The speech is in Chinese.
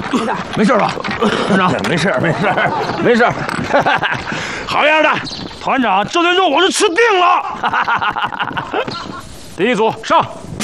没事吧，团长？ 没事，没事，没事。好样的，团长，这顿肉我是吃定了。第一组上。